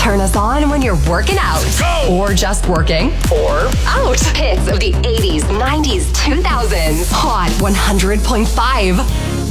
turn us on when you're working out. Go! Or just working. Or out. Hits of the 80s, 90s, 2000s. Hot 100.5.